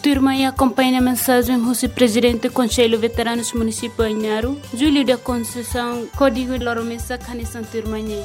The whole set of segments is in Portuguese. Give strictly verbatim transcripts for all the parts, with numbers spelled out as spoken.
turma e acompanha a mensagem do presidente do Conselho Veteranos Município Ainaro, Júlio da Conceição, Código Loromessa, Canissan Turmanhe.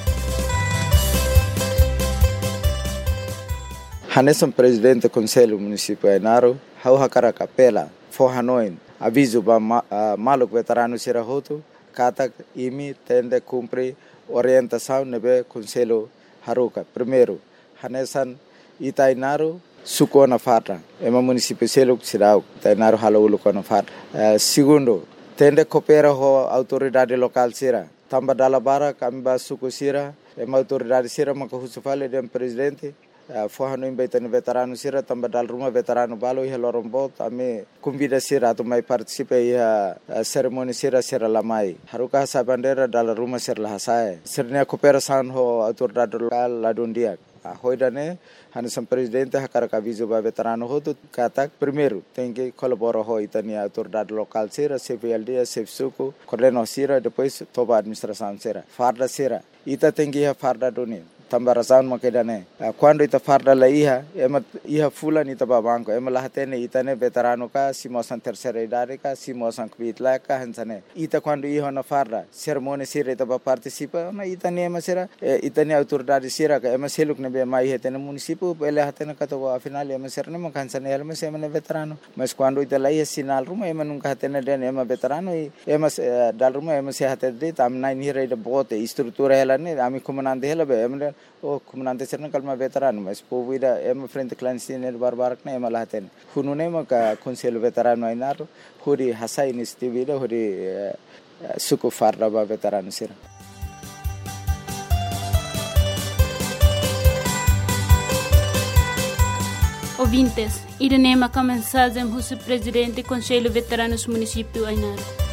Hanesan presidente do Conselho Município Ainaro, hau hakara capela, forranoin, aviso ba ma, uh, maluk veterano sirahoto, katak imi tende cumpre orientação nebe Conselho Haruka. Primeiro, Hanesan Itainaro, suko na fatra, ema município selo sirau, Itainaro halaulu na fatra. Uh, segundo, tende coopera ho autoridade local sira, tamba dalabara kami ba suko sira, ema autoridade sira makahusufale dem presidente. Uh, Forrano imbaitani veterano sira tamba dal rumah veterano balo iha lorombot ame convida sira atau mai participe iha uh, seremoni sira sira lamai haruka sa bandera dal rumah sira lahasai sirnya cooperação ho autoridade local ladundia a hoidane Hanesan presidente hakara aviso ba veterano ho tu katak primeiro tem que colaborar ho itani autoridade local sira C V L D C F Suco coordeno sira depois toba administração sira farda sira ita tem que iha farda doni tambarasan makedane quando ita farda la iha ema iha fulan ita babanko ema lahatene itane veterano ka simosan terceira idade ka simosan kvitla ka hansane ita quando iha na farda sermone sira ita ba participa na itane ema sira itane autoridade sira ka ema seluk ne be mai hetene município ele hatene ka to afinal ema sira ne makansane ema sema ne veterano mas quando ita la iha sinal ruma ema nunca hatene den ema veterano ema dal ruma ema se hatede tam nine hira ida bote estrutura ela ne ami comandante ela be ema o comandante serna kalma veterano mas povo ida ema frente clandestino barbarak na ema laten hunune maka Conselho Veterano Ainaro huri hasa inisiativa ida huri suku farda ba veterano sira. Ouvintes, irene maka mensagem do presidente do Conselho Veteranos Município Ainaro.